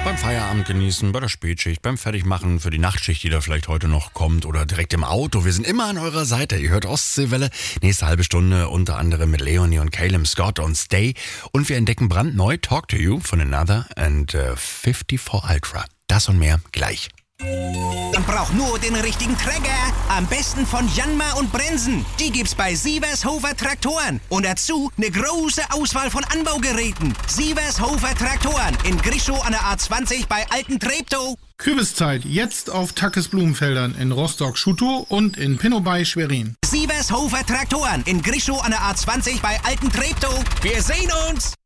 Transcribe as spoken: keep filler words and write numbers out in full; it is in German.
Beim Feierabend genießen, bei der Spätschicht, beim Fertigmachen für die Nachtschicht, die da vielleicht heute noch kommt oder direkt im Auto. Wir sind immer an eurer Seite. Ihr hört Ostseewelle. Nächste halbe Stunde unter anderem mit Leonie und Caleb Scott und Stay. Und wir entdecken brandneu Talk to You von Another and uh, fifty-four Ultra. Das und mehr gleich. Man braucht nur den richtigen Träger. Am besten von Janma und Brensen. Die gibt's bei Sievershofer Traktoren. Und dazu eine große Auswahl von Anbaugeräten. Sievershofer Traktoren in Grischow an der A zwanzig bei Alten Treptow. Kürbiszeit jetzt auf Tackes Blumenfeldern in Rostock-Schutow und in Pinnobay Schwerin. Sievershofer Traktoren in Grischow an der A zwanzig bei Alten Treptow. Wir sehen uns!